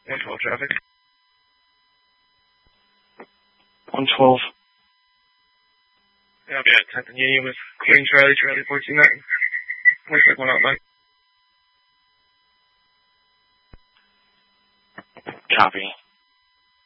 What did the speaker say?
112 traffic. 112. Copy that. 10th and Union was clearing Charlie 429. Looks like one outline. Copy.